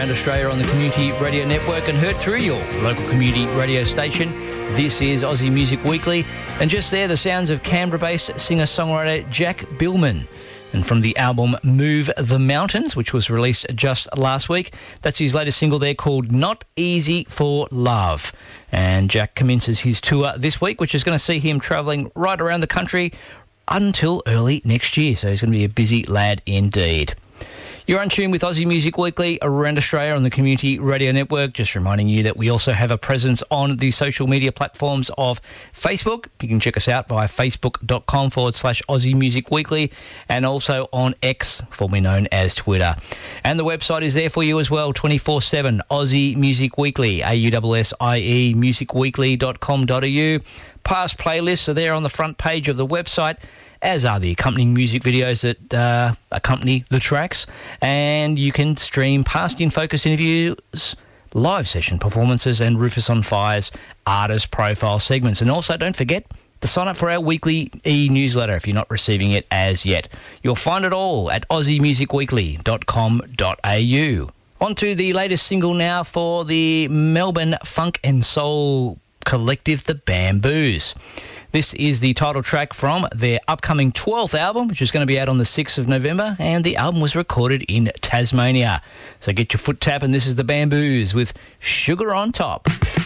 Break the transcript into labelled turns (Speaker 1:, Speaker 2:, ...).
Speaker 1: around Australia on the Community Radio Network and heard through your local community radio station. This is Aussie Music Weekly, and just there, the sounds of Canberra-based singer-songwriter Jack Billman. And from the album Move the Mountains, which was released just last week, that's his latest single there called Not Easy for Love. And Jack commences his tour this week, which is going to see him travelling right around the country until early next year. So he's going to be a busy lad indeed. You're on tune with Aussie Music Weekly around Australia on the Community Radio Network. Just reminding you that we also have a presence on the social media platforms of Facebook. You can check us out via facebook.com/Aussie Music Weekly, and also on X, formerly known as Twitter. And the website is there for you as well, 24/7, Aussie Music Weekly, AUSSIE musicweekly.com.au. Past playlists are there on the front page of the website, as are the accompanying music videos that accompany the tracks. And you can stream past In Focus interviews, live session performances, and Rufus on Fire's artist profile segments. And also, don't forget to sign up for our weekly e-newsletter if you're not receiving it as yet. You'll find it all at aussiemusicweekly.com.au. On to the latest single now for the Melbourne funk and soul collective, The Bamboos. This is the title track from their upcoming 12th album, which is going to be out on the 6th of November, and the album was recorded in Tasmania. So get your foot tapping. This is The Bamboos with Sugar on Top.